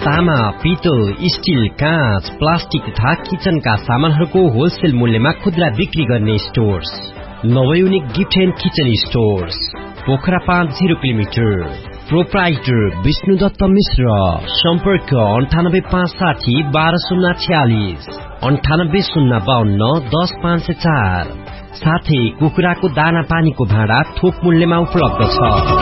तामा, पितल, स्टिल, काँच, प्लास्टिक तथा किचनका सामानहरूको होलसेल मूल्यमा खुद्रा बिक्री गर्ने stores नवयुनिक gift and kitchen stores, Pokhara 5 0 kilometre. Proprietor Vishnu Dutt मिश्र। सम्पर्क 98560 12046 98052 10504। साथै कुखुराको दाना पानीको भाँडा थोक मूल्यमा उपलब्ध छ।